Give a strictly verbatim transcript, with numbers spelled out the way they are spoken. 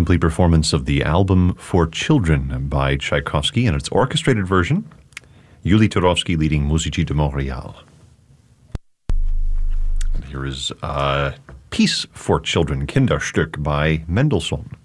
complete performance of the album For Children by Tchaikovsky and its orchestrated version. Yuli Turovsky leading Musici de Montréal. And here is uh, Piece for Children, Kinderstück by Mendelssohn.